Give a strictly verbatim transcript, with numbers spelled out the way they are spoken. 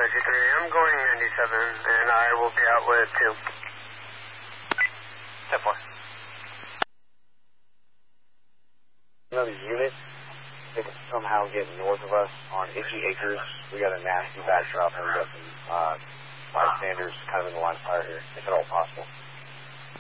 two three. I'm going ninety-seven, and I will be out with two. ten four. Another unit. They can somehow get north of us on Itchy Acres. We got a nasty backdrop, and we got some uh, bystanders kind of in the line of fire here, if at all possible.